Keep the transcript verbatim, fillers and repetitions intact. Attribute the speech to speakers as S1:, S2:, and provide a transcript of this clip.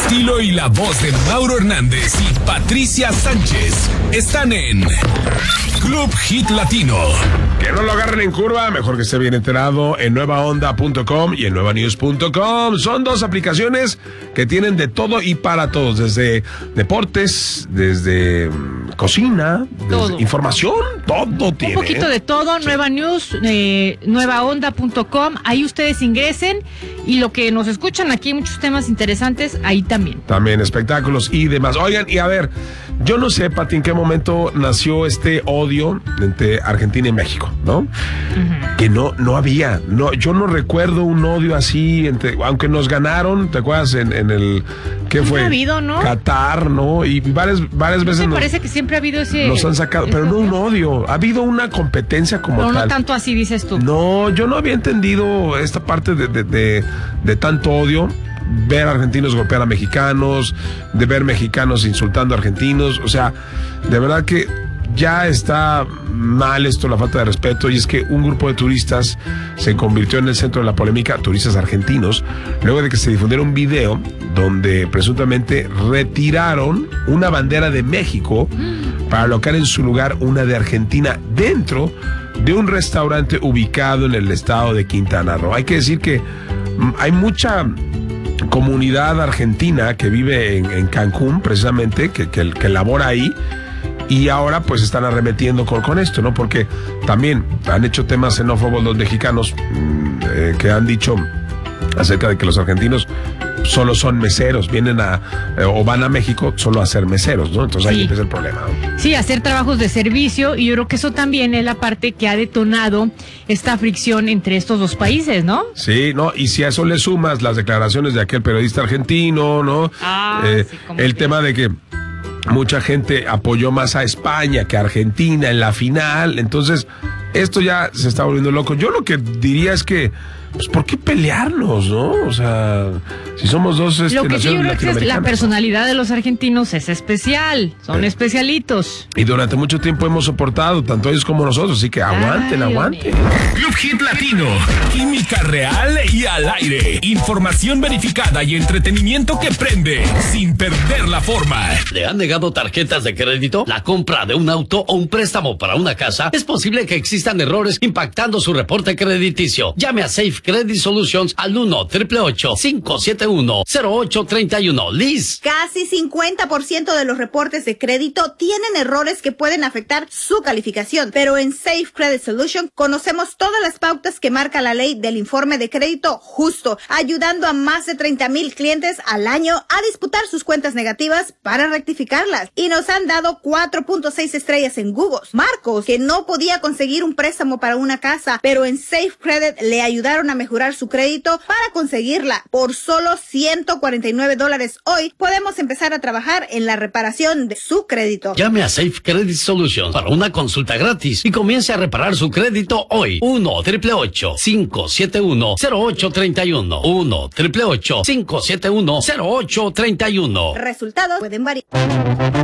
S1: estilo y la voz de Mauro Hernández y Patricia Sánchez están en Club Hit Latino.
S2: Que no lo agarren en curva, mejor que esté bien enterado en nueva onda punto com y en nueva news punto com. Son dos aplicaciones que tienen de todo y para todos, desde deportes, desde um, cocina,
S3: todo.
S2: Desde información, todo tiene.
S3: Un poquito de todo, sí. Nueva News, eh, nueva onda punto com, ahí ustedes ingresen y lo que nos escuchan aquí, muchos temas interesantes, ahí también.
S2: También espectáculos y demás. Oigan, y a ver, yo no sé, Pati, en qué momento nació este odio entre Argentina y México, ¿no? Uh-huh. Que no, no había, no, yo no recuerdo un odio así, entre, aunque nos ganaron, ¿te acuerdas? En, en el, ¿qué fue?
S3: Ha habido, ¿no?
S2: Qatar, ¿no? Y varias, varias
S3: ¿No
S2: veces
S3: te
S2: nos,
S3: parece que siempre ha habido ese...
S2: nos han sacado, pero no un odio, ha habido una competencia como
S3: pero
S2: tal.
S3: No tanto así, dices tú.
S2: No, yo no había entendido esta parte de, de, de, de tanto odio. Ver argentinos golpear a mexicanos, de ver mexicanos insultando a argentinos, o sea, de verdad que ya está mal esto, la falta de respeto, y es que un grupo de turistas se convirtió en el centro de la polémica, turistas argentinos, luego de que se difundiera un video donde presuntamente retiraron una bandera de México para colocar en su lugar una de Argentina dentro de un restaurante ubicado en el estado de Quintana Roo. Hay que decir que hay mucha comunidad argentina que vive en, en Cancún, precisamente, que, que, que labora ahí, y ahora pues están arremetiendo con, con esto, ¿no? Porque también han hecho temas xenófobos los mexicanos eh, que han dicho acerca de que los argentinos solo son meseros, vienen a eh, o van a México solo a ser meseros, ¿no? Entonces ahí
S3: sí.
S2: empieza el problema, ¿no?
S3: Sí, hacer trabajos de servicio, y yo creo que eso también es la parte que ha detonado esta fricción entre estos dos países, ¿no?
S2: Sí, no, y si a eso le sumas las declaraciones de aquel periodista argentino, ¿no?
S3: Ah,
S2: eh,
S3: sí, como
S2: el
S3: que...
S2: tema de que mucha gente apoyó más a España que a Argentina en la final, entonces esto ya se está volviendo loco. Yo lo que diría es que, pues, ¿por qué pelearnos, no? O sea, si somos dos este,
S3: lo que sí yo creo que es la
S2: ¿no?
S3: personalidad de los argentinos es especial, son eh. especialitos.
S2: Y durante mucho tiempo hemos soportado, tanto ellos como nosotros, así que aguanten,
S3: Ay,
S2: aguanten.
S1: Club Hit Latino, química real y al aire, información verificada y entretenimiento que prende, sin perder la forma.
S4: ¿Le han negado tarjetas de crédito? ¿La compra de un auto o un préstamo para una casa? Es posible que existan errores impactando su reporte crediticio. Llame a Safe Credit Solutions al uno, ocho ocho ocho, cinco siete uno, cero ocho tres uno. Liz.
S5: Casi cincuenta por ciento de los reportes de crédito tienen errores que pueden afectar su calificación, pero en Safe Credit Solutions conocemos todas las pautas que marca la ley del informe de crédito justo, ayudando a más de treinta mil clientes al año a disputar sus cuentas negativas para rectificarlas. Y nos han dado cuatro punto seis estrellas en Google. Marcos, que no podía conseguir un préstamo para una casa, pero en Safe Credit le ayudaron a mejorar su crédito para conseguirla. Por solo ciento cuarenta y nueve dólares hoy podemos empezar a trabajar en la reparación de su crédito.
S4: Llame a Safe Credit Solutions para una consulta gratis y comience a reparar su crédito hoy. uno, ocho ocho ocho, cinco siete uno, cero ocho tres uno. uno, ocho ocho ocho, cinco siete uno, cero ocho tres uno.
S5: Resultados pueden variar.